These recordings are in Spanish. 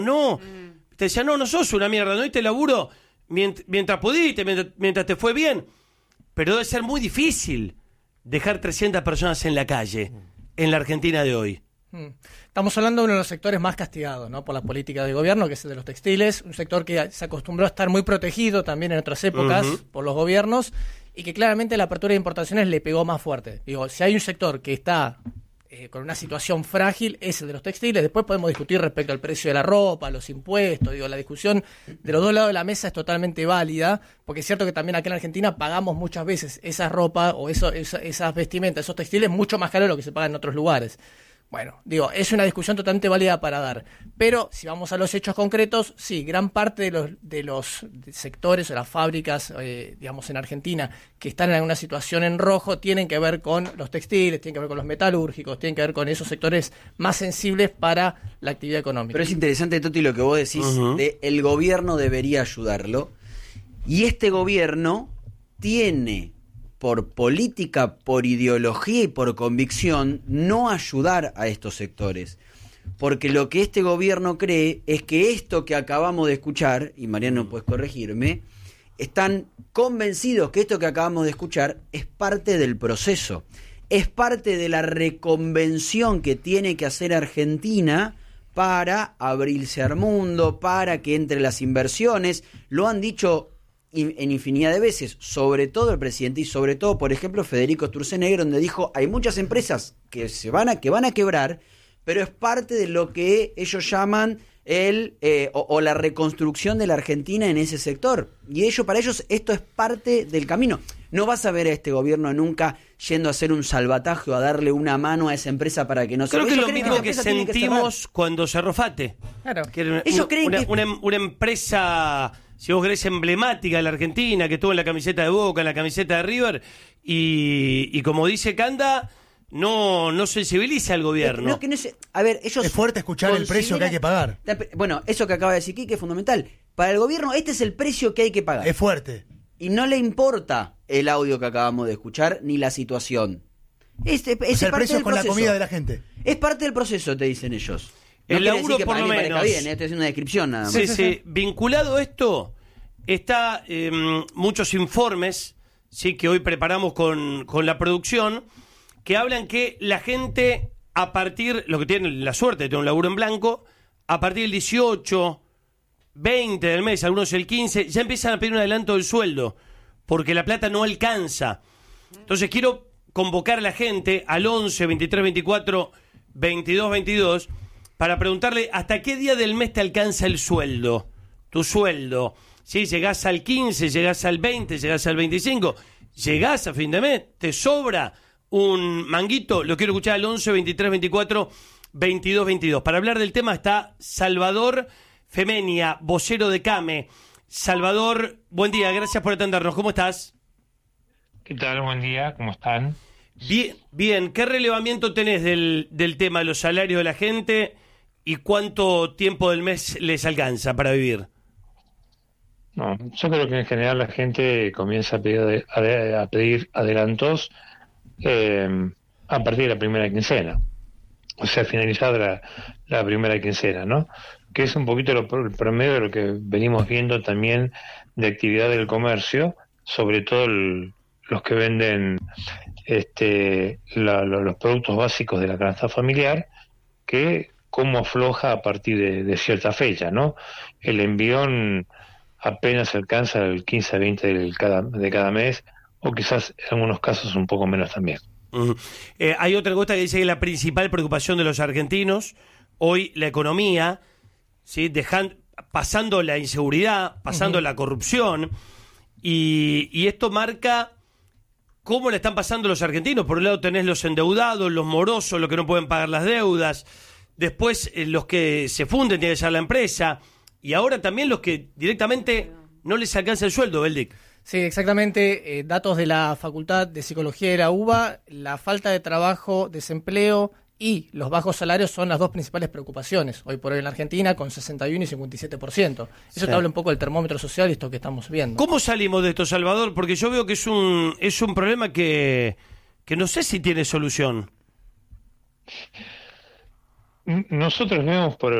No, te decían, no sos una mierda, no diste laburo mientras pudiste, mientras te fue bien. Pero debe ser muy difícil dejar 300 personas en la calle en la Argentina de hoy. Estamos hablando de uno de los sectores más castigados, ¿no?, por la política de gobierno, que es el de los textiles, un sector que se acostumbró a estar muy protegido también en otras épocas por los gobiernos, y que claramente la apertura de importaciones le pegó más fuerte. Digo, si hay un sector que está con una situación frágil, es el de los textiles. Después podemos discutir respecto al precio de la ropa, los impuestos. Digo, la discusión de los dos lados de la mesa es totalmente válida, porque es cierto que también acá en Argentina pagamos muchas veces esa ropa o esas vestimentas, esos textiles, mucho más caro de lo que se paga en otros lugares. Bueno, digo, es una discusión totalmente válida para dar. Pero si vamos a los hechos concretos, sí, gran parte de los sectores o las fábricas, digamos, en Argentina, que están en una situación en rojo, tienen que ver con los textiles, tienen que ver con los metalúrgicos, tienen que ver con esos sectores más sensibles para la actividad económica. Pero es interesante, Toti, lo que vos decís de el gobierno debería ayudarlo. Y este gobierno tiene, por política, por ideología y por convicción, no ayudar a estos sectores. Porque lo que este gobierno cree es que esto que acabamos de escuchar, y Mariano puedes corregirme, están convencidos que esto que acabamos de escuchar es parte del proceso, es parte de la reconvención que tiene que hacer Argentina para abrirse al mundo, para que entre las inversiones. Lo han dicho en infinidad de veces, sobre todo el presidente y sobre todo, por ejemplo, Federico Sturzenegger, donde dijo, hay muchas empresas que van a quebrar, pero es parte de lo que ellos llaman la reconstrucción de la Argentina en ese sector. Y para ellos esto es parte del camino. No vas a ver a este gobierno nunca yendo a hacer un salvataje o a darle una mano a esa empresa para que no se... Creo que es lo mismo que sentimos cuando cerró FATE. Claro. Que ellos creen que... una empresa, si vos querés, emblemática de la Argentina, que estuvo en la camiseta de Boca, en la camiseta de River, y como dice Canda, no sensibiliza al gobierno. A ver, ellos es fuerte escuchar el precio que hay que pagar. Bueno, eso que acaba de decir Quique es fundamental. Para el gobierno este es el precio que hay que pagar. Es fuerte. Y no le importa el audio que acabamos de escuchar ni la situación. Es el precio es con la comida de la gente. Es parte del proceso, te dicen ellos. No el laburo por lo menos. Bien, estoy haciendo una descripción nada más. Sí. Vinculado a esto, está muchos informes, sí, que hoy preparamos con la producción, que hablan que la gente, a partir, lo que tienen la suerte de tener un laburo en blanco, a partir del 18, 20 del mes, algunos el 15, ya empiezan a pedir un adelanto del sueldo, porque la plata no alcanza. Entonces quiero convocar a la gente al 11 23 24 22 22 para preguntarle hasta qué día del mes te alcanza el sueldo, tu sueldo. Si llegás al 15, llegás al 20, llegás al 25, llegás a fin de mes, te sobra un manguito. Lo quiero escuchar al 11 23 24 22 22. Para hablar del tema está Salvador Femenia, vocero de CAME. Salvador, buen día, gracias por atendernos. ¿Cómo estás? ¿Qué tal? Buen día, ¿cómo están? Bien. ¿Qué relevamiento tenés del tema de los salarios de la gente y cuánto tiempo del mes les alcanza para vivir? No, yo creo que en general la gente comienza a pedir adelantos a partir de la primera quincena, o sea, finalizada la primera quincena, ¿no? Que es un poquito el promedio de lo que venimos viendo también de actividad del comercio, sobre todo los que venden los productos básicos de la canasta familiar, que cómo afloja a partir de cierta fecha, ¿no? El envión apenas alcanza el 15 a 20 de cada mes, o quizás en algunos casos un poco menos también. Hay otra cosa que dice que la principal preocupación de los argentinos, hoy la economía, ¿sí? Pasando la inseguridad, pasando la corrupción, y esto marca cómo le están pasando los argentinos. Por un lado tenés los endeudados, los morosos, los que no pueden pagar las deudas, después los que se funden, tiene que ser la empresa, y ahora también los que directamente no les alcanza el sueldo, Beldic. Sí, exactamente. Datos de la Facultad de Psicología de la UBA, la falta de trabajo, desempleo y los bajos salarios son las dos principales preocupaciones hoy por hoy en la Argentina, con 61 y 57%. Eso te habla un poco del termómetro social y esto que estamos viendo. ¿Cómo salimos de esto, Salvador? Porque yo veo que es un problema que no sé si tiene solución. Nosotros vemos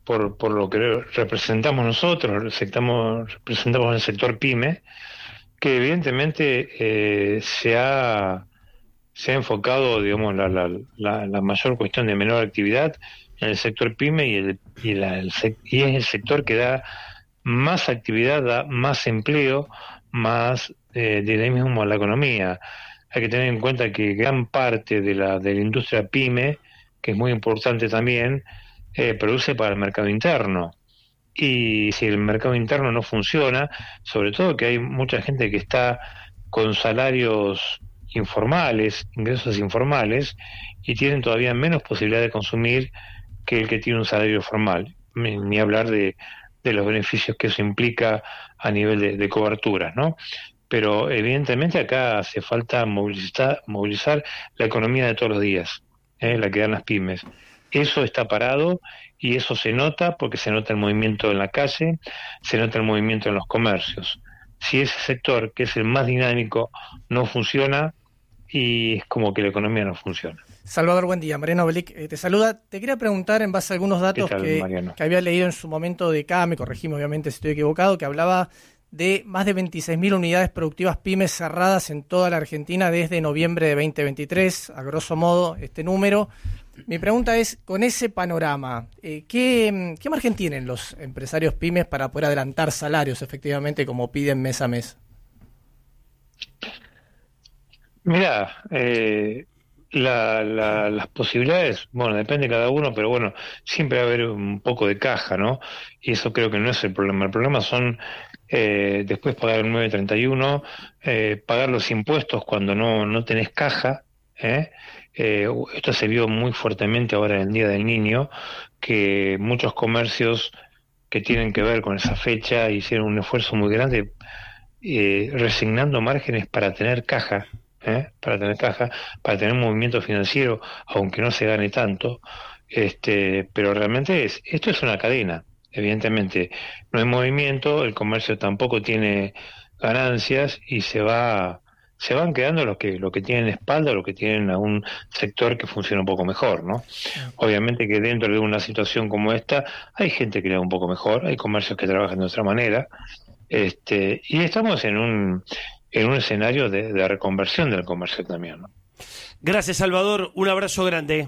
por lo que representamos nosotros, representamos el sector PYME, que evidentemente se ha enfocado, digamos, la mayor cuestión de menor actividad en el sector PYME y es el sector que da más actividad, da más empleo, más dinamismo a la economía. Hay que tener en cuenta que gran parte de la industria PYME, que es muy importante también, produce para el mercado interno. Y si el mercado interno no funciona, sobre todo que hay mucha gente que está con salarios informales, ingresos informales, y tienen todavía menos posibilidad de consumir que el que tiene un salario formal, ni hablar de los beneficios que eso implica a nivel de coberturas, ¿no? Pero evidentemente acá hace falta movilizar la economía de todos los días, la que dan las pymes. Eso está parado y eso se nota porque se nota el movimiento en la calle, se nota el movimiento en los comercios. Si ese sector, que es el más dinámico, no funciona, y es como que la economía no funciona. Salvador, buen día. Mariano Belic te saluda. Te quería preguntar, en base a algunos datos que había leído en su momento de CA, me corregime obviamente si estoy equivocado, que hablaba de más de 26.000 unidades productivas pymes cerradas en toda la Argentina desde noviembre de 2023, a grosso modo este número. Mi pregunta es, con ese panorama, ¿qué margen tienen los empresarios pymes para poder adelantar salarios efectivamente como piden mes a mes? Mirá, las posibilidades, bueno, depende de cada uno, pero bueno, siempre va a haber un poco de caja, ¿no? Y eso creo que no es el problema. El problema son después pagar el 931, pagar los impuestos cuando no tenés caja, esto se vio muy fuertemente ahora en el Día del Niño, que muchos comercios que tienen que ver con esa fecha hicieron un esfuerzo muy grande resignando márgenes para tener caja, para tener movimiento financiero, aunque no se gane tanto, pero realmente esto es una cadena. Evidentemente no hay movimiento, el comercio tampoco tiene ganancias y se van quedando los que tienen espalda, los que tienen a un sector que funciona un poco mejor, ¿no? Obviamente que dentro de una situación como esta hay gente que le da un poco mejor, hay comercios que trabajan de otra manera, y estamos en un escenario de reconversión del comercio también, ¿no? Gracias, Salvador, un abrazo grande.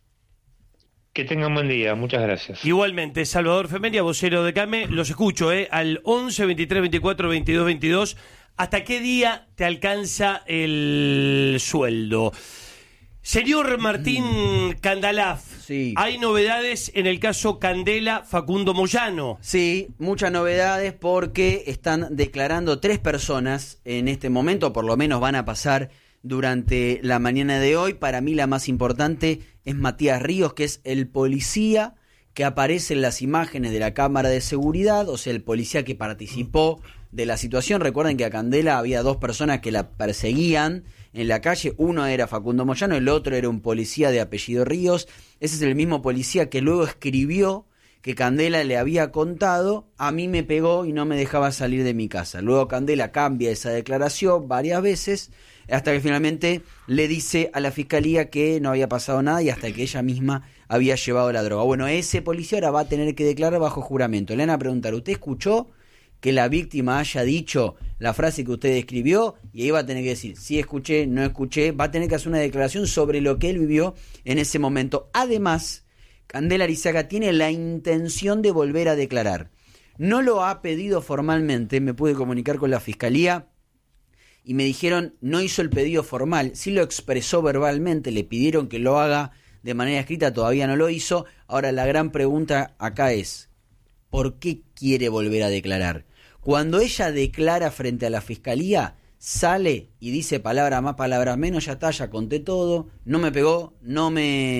Que tengan buen día, muchas gracias. Igualmente, Salvador Femeria, vocero de CAME, los escucho, al 11 23 24 22 22. ¿Hasta qué día te alcanza el sueldo? Señor Martín Candalaf, sí. Hay novedades en el caso Candela Facundo Moyano. Sí, muchas novedades porque están declarando 3 personas en este momento, por lo menos van a pasar durante la mañana de hoy. Para mí la más importante es Matías Ríos, que es el policía que aparece en las imágenes de la cámara de seguridad, o sea, el policía que participó de la situación. Recuerden que a Candela había 2 personas que la perseguían en la calle, uno era Facundo Moyano, el otro era un policía de apellido Ríos. Ese es el mismo policía que luego escribió que Candela le había contado: a mí me pegó y no me dejaba salir de mi casa. Luego Candela cambia esa declaración varias veces, hasta que finalmente le dice a la fiscalía que no había pasado nada y hasta que ella misma había llevado la droga. Bueno, ese policía ahora va a tener que declarar bajo juramento. Le van a preguntar: ¿usted escuchó que la víctima haya dicho la frase que usted escribió? Y ahí va a tener que decir: sí escuché, no escuché. Va a tener que hacer una declaración sobre lo que él vivió en ese momento. Además, Candela Arizaga tiene la intención de volver a declarar. No lo ha pedido formalmente, me pude comunicar con la fiscalía y me dijeron no hizo el pedido formal, sí lo expresó verbalmente, le pidieron que lo haga de manera escrita, todavía no lo hizo. Ahora la gran pregunta acá es: ¿por qué quiere volver a declarar? Cuando ella declara frente a la fiscalía, sale y dice palabra más, palabra menos, ya está, ya conté todo, no me pegó, no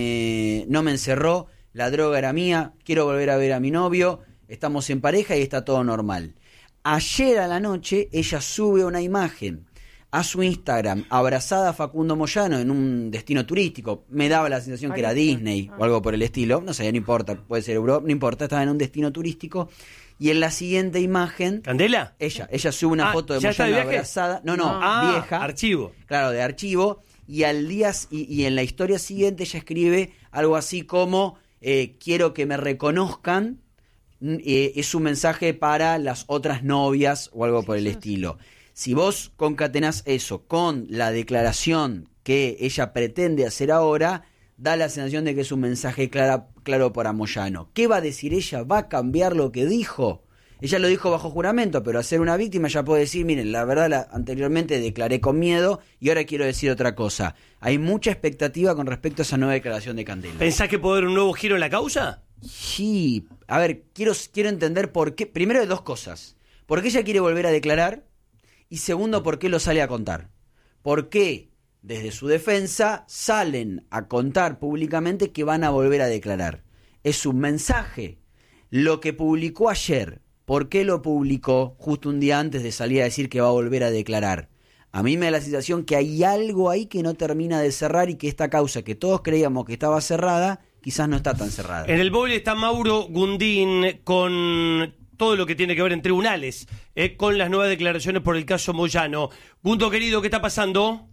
me encerró, la droga era mía, quiero volver a ver a mi novio, estamos en pareja y está todo normal. Ayer a la noche ella sube una imagen a su Instagram abrazada a Facundo Moyano en un destino turístico. Me daba la sensación que era Disney o algo por el estilo, no sé, no importa, puede ser Europa, no importa, estaba en un destino turístico. Y en la siguiente imagen, ¿Candela? Ella sube una foto de Moyano abrazada, vieja, archivo, claro, de archivo, y al día y en la historia siguiente ella escribe algo así como quiero que me reconozcan, es un mensaje para las otras novias o algo por el estilo. Si vos concatenás eso con la declaración que ella pretende hacer ahora, da la sensación de que es un mensaje claro para Moyano. ¿Qué va a decir ella? ¿Va a cambiar lo que dijo? Ella lo dijo bajo juramento, pero al ser una víctima ya puede decir, miren, la verdad anteriormente declaré con miedo y ahora quiero decir otra cosa. Hay mucha expectativa con respecto a esa nueva declaración de Candela. ¿Pensás que puede haber un nuevo giro en la causa? Sí, a ver, quiero entender por qué. Primero, de dos cosas. ¿Por qué ella quiere volver a declarar? Y segundo, ¿por qué lo sale a contar? ¿Por qué desde su defensa salen a contar públicamente que van a volver a declarar? Es un mensaje. Lo que publicó ayer, ¿por qué lo publicó justo un día antes de salir a decir que va a volver a declarar? A mí me da la sensación que hay algo ahí que no termina de cerrar y que esta causa que todos creíamos que estaba cerrada, quizás no está tan cerrada. En el móvil está Mauro Gundín con todo lo que tiene que ver en tribunales, con las nuevas declaraciones por el caso Moyano. Gundo, querido, ¿qué está pasando?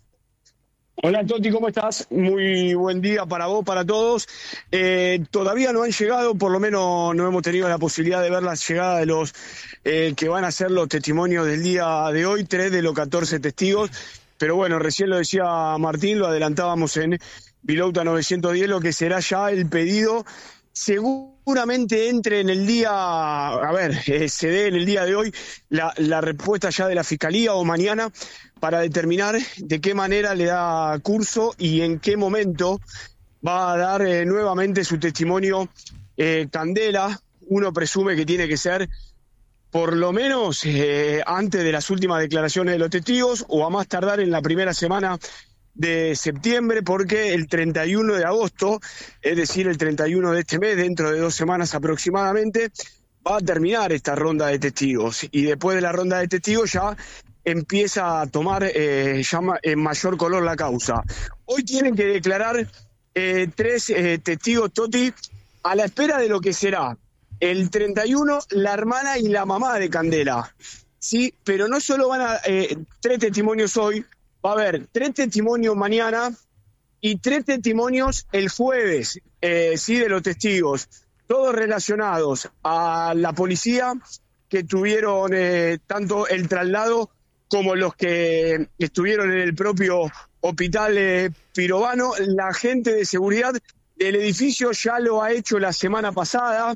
Hola Toti, ¿cómo estás? Muy buen día para vos, para todos. Todavía no han llegado, por lo menos no hemos tenido la posibilidad de ver la llegada de los que van a ser los testimonios del día de hoy, 3 de los 14 testigos. Pero bueno, recién lo decía Martín, lo adelantábamos en Vilouta 910, lo que será ya el pedido. Seguramente entre en el día, se dé en el día de hoy la respuesta ya de la Fiscalía o mañana para determinar de qué manera le da curso y en qué momento va a dar nuevamente su testimonio Candela. Uno presume que tiene que ser por lo menos antes de las últimas declaraciones de los testigos o a más tardar en la primera semana de septiembre, porque el 31 de agosto, es decir, el 31 de este mes, dentro de 2 semanas aproximadamente, va a terminar esta ronda de testigos. Y después de la ronda de testigos ya empieza a tomar en mayor color la causa. Hoy tienen que declarar 3 testigos, Toti, a la espera de lo que será el 31, la hermana y la mamá de Candela. Sí, pero no solo van a 3 testimonios hoy, va a haber 3 testimonios mañana y 3 testimonios el jueves, sí, de los testigos, todos relacionados a la policía que tuvieron tanto el traslado como los que estuvieron en el propio hospital Pirovano. La gente de seguridad del edificio ya lo ha hecho la semana pasada.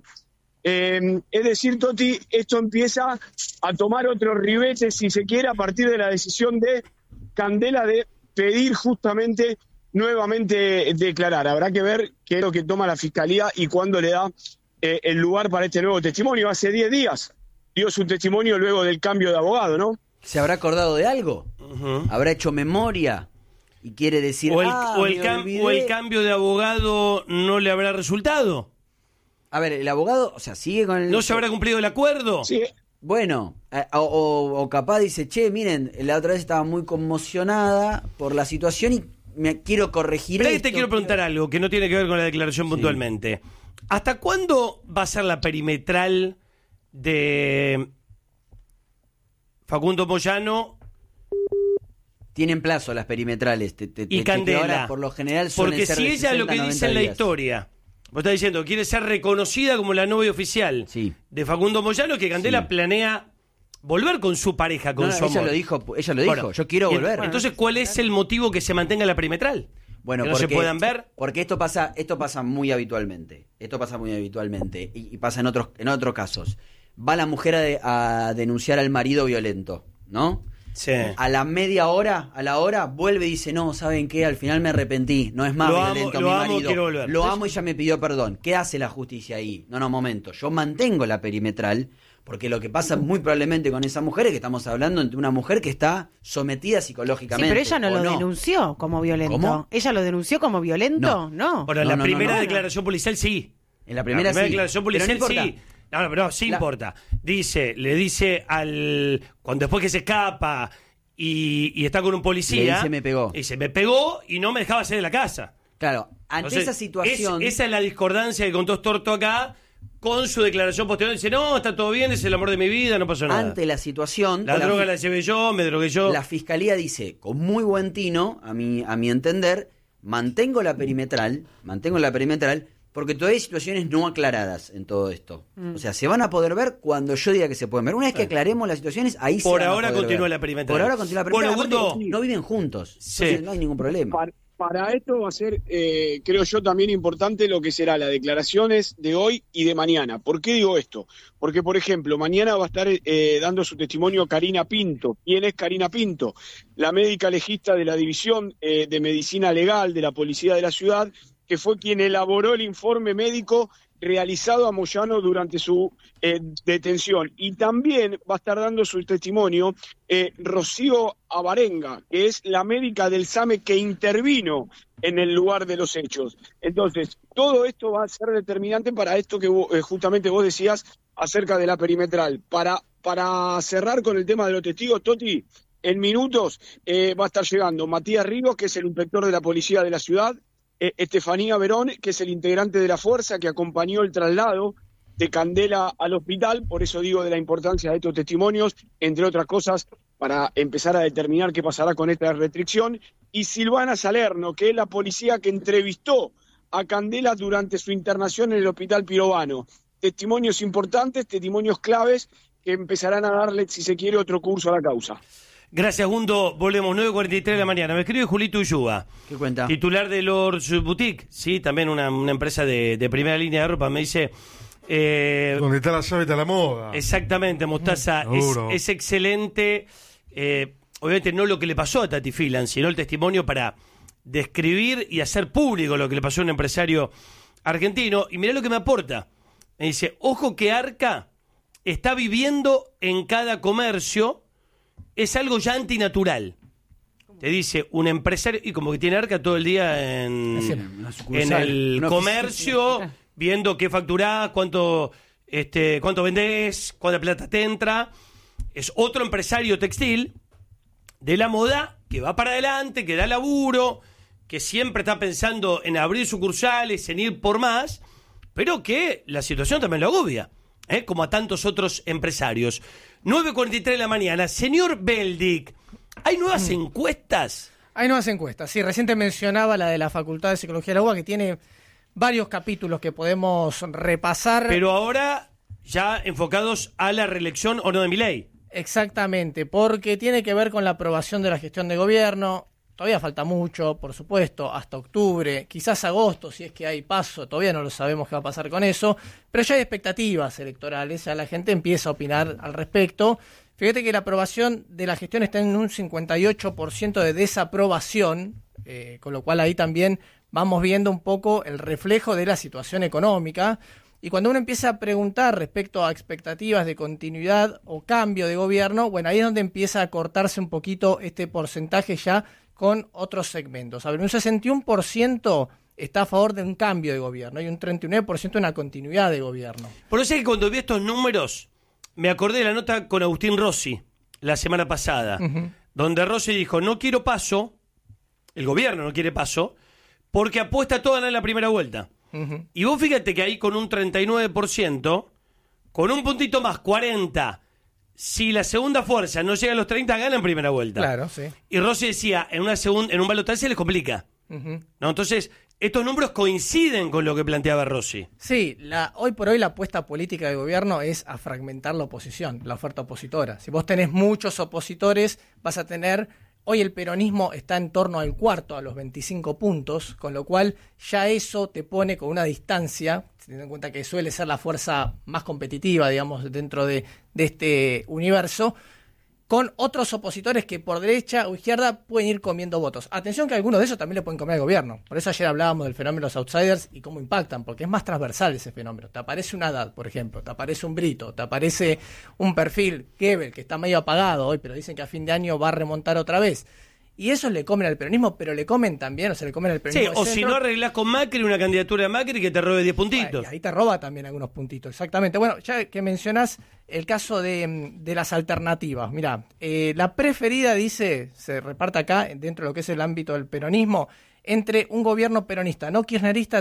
Es decir, Toti, esto empieza a tomar otros ribetes, si se quiere, a partir de la decisión de Candela de pedir justamente nuevamente declarar. Habrá que ver qué es lo que toma la Fiscalía y cuándo le da el lugar para este nuevo testimonio. Hace 10 días dio su testimonio luego del cambio de abogado, ¿no? ¿Se habrá acordado de algo? ¿Habrá hecho memoria? Y quiere decir, o el cambio de abogado no le habrá resultado. A ver, el abogado, o sea, sigue con el... ¿No se habrá cumplido el acuerdo? Sí. Bueno, o capaz dice, che, miren, la otra vez estaba muy conmocionada por la situación y me quiero corregir Pero esto. te quiero preguntar algo que no tiene que ver con la declaración puntualmente. ¿Hasta cuándo va a ser la perimetral de Facundo Moyano? Tienen plazo las perimetrales. Y Candela. Ahora, por lo general, suelen porque ser si de ella 60, lo que dice en la 90 días. historia, vos estás diciendo, quiere ser reconocida como la novia oficial de Facundo Moyano, que Candela planea volver con su pareja, con su amor. Ella lo dijo, yo quiero volver. Entonces, ¿cuál es el motivo que se mantenga la perimetral? Bueno, que no se puedan ver. Porque esto pasa muy habitualmente. Y pasa en otros casos. Va la mujer a denunciar al marido violento, ¿no? Sí. A la media hora, a la hora, vuelve y dice, no, ¿saben qué? Al final me arrepentí, no es más violento mi marido. Quiero volver. Lo amo y ya me pidió perdón. ¿Qué hace la justicia ahí? No, momento. Yo mantengo la perimetral, porque lo que pasa muy probablemente con esa mujer es que estamos hablando de una mujer que está sometida psicológicamente. Sí, pero ella no lo denunció como violento. ¿Cómo? ¿Ella lo denunció como violento? No. Bueno, en la primera declaración policial sí. En la primera sí. Declaración policial pero no sí. No, pero sí importa. Le dice cuando después que se escapa y está con un policía. Le dice, me pegó. Y dice, me pegó y no me dejaba salir de la casa. Claro, ante esa situación. Esa es la discordancia que contó Storto acá con su declaración posterior. Dice, no, está todo bien, es el amor de mi vida, no pasó nada. Ante la situación. La droga la llevé yo, me drogué yo. La Fiscalía dice, con muy buen tino, a mi entender, mantengo la perimetral, Porque todavía hay situaciones no aclaradas en todo esto. O sea, se van a poder ver cuando yo diga que se pueden ver. Una vez que aclaremos las situaciones, ahí se Por van a ahora poder continúa ver. la perimetral. Por ahora continúa la perimetral. Bueno, Aparte, Gundo. no viven juntos. Sí. Entonces no hay ningún problema. Para esto va a ser, creo yo, también importante lo que será las declaraciones de hoy y de mañana. ¿Por qué digo esto? Porque, por ejemplo, mañana va a estar dando su testimonio Karina Pinto. ¿Quién es Karina Pinto? La médica legista de la División de Medicina Legal de la Policía de la Ciudad, que fue quien elaboró el informe médico realizado a Moyano durante su detención. Y también va a estar dando su testimonio Rocío Abarenga, que es la médica del SAME que intervino en el lugar de los hechos. Entonces, todo esto va a ser determinante para esto que justamente vos decías acerca de la perimetral. Para cerrar con el tema de los testigos, Toti, en minutos va a estar llegando Matías Ríos, que es el inspector de la Policía de la Ciudad, Estefanía Verón, que es el integrante de la fuerza que acompañó el traslado de Candela al hospital, por eso digo de la importancia de estos testimonios, entre otras cosas, para empezar a determinar qué pasará con esta restricción, y Silvana Salerno, que es la policía que entrevistó a Candela durante su internación en el hospital Pirovano. Testimonios importantes, testimonios claves, que empezarán a darle, si se quiere, otro curso a la causa. Gracias, Gundo. Volvemos, 9:43 de la mañana. Me escribe Julito Ulluga, ¿Qué cuenta? titular de Lord's Boutique, sí, también una empresa de primera línea de ropa. Me dice... donde está la llave está la moda. Exactamente, Mostaza, es excelente. Obviamente no lo que le pasó a Tati Filan, sino el testimonio para describir y hacer público lo que le pasó a un empresario argentino. Y mirá lo que me aporta. Me dice, ojo que Arca está viviendo en cada comercio, es algo ya antinatural. Te dice un empresario, y como que tiene Arca todo el día en el comercio, viendo qué facturás, cuánto vendés, cuánta plata te entra. Es otro empresario textil de la moda que va para adelante, que da laburo, que siempre está pensando en abrir sucursales, en ir por más, pero que la situación también lo agobia, como a tantos otros empresarios. 9:43 de la mañana. Señor Beldic, ¿hay nuevas encuestas? Hay nuevas encuestas, sí. Reciente mencionaba la de la Facultad de Psicología de la UBA, que tiene varios capítulos que podemos repasar. Pero ahora ya enfocados a la reelección o no de Milei. Exactamente, porque tiene que ver con la aprobación de la gestión de gobierno. Todavía falta mucho, por supuesto, hasta octubre, quizás agosto, si es que hay paso, todavía no lo sabemos qué va a pasar con eso, pero ya hay expectativas electorales, ya la gente empieza a opinar al respecto. Fíjate que la aprobación de la gestión está en un 58% de desaprobación, con lo cual ahí también vamos viendo un poco el reflejo de la situación económica. Y cuando uno empieza a preguntar respecto a expectativas de continuidad o cambio de gobierno, bueno, ahí es donde empieza a cortarse un poquito este porcentaje ya con otros segmentos. A ver, un 61% está a favor de un cambio de gobierno y un 39% de una continuidad de gobierno. Por eso es que cuando vi estos números, me acordé de la nota con Agustín Rossi la semana pasada, donde Rossi dijo, no quiero paso, el gobierno no quiere paso, porque apuesta todo a ganar la primera vuelta. Y vos fíjate que ahí con un 39%, con un puntito más, 40%, si la segunda fuerza no llega a los 30, gana en primera vuelta. Claro, sí. Y Rossi decía, en un balotaje se les complica. ¿No? Entonces, estos números coinciden con lo que planteaba Rossi. Sí, hoy por hoy la apuesta política del gobierno es a fragmentar la oposición, la oferta opositora. Si vos tenés muchos opositores, vas a tener... Hoy el peronismo está en torno al cuarto, a los 25 puntos, con lo cual ya eso te pone con una distancia, teniendo en cuenta que suele ser la fuerza más competitiva, digamos, dentro de este universo, con otros opositores que por derecha o izquierda pueden ir comiendo votos. Atención que algunos de esos también le pueden comer al gobierno. Por eso ayer hablábamos del fenómeno de los outsiders y cómo impactan, porque es más transversal ese fenómeno. Te aparece una Haddad, por ejemplo, te aparece un Brito, te aparece un perfil, Gebel, que está medio apagado hoy, pero dicen que a fin de año va a remontar otra vez. Y esos le comen al peronismo, pero le comen también, o sea, le comen al peronismo. Sí, o si no arreglás con Macri una candidatura de Macri que te robe 10 puntitos. Y ahí te roba también algunos puntitos, exactamente. Bueno, ya que mencionás el caso de las alternativas, mirá, la preferida, dice, se reparte acá, dentro de lo que es el ámbito del peronismo, entre un gobierno peronista no kirchnerista,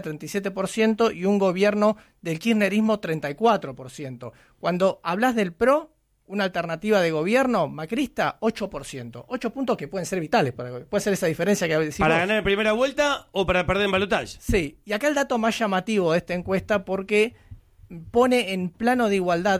37%, y un gobierno del kirchnerismo, 34%. Cuando hablas del PRO, una alternativa de gobierno macrista, 8%. 8 puntos que pueden ser vitales, puede ser esa diferencia que decimos. ¿Para ganar en primera vuelta o para perder en balotaje? Sí, y acá el dato más llamativo de esta encuesta porque pone en plano de igualdad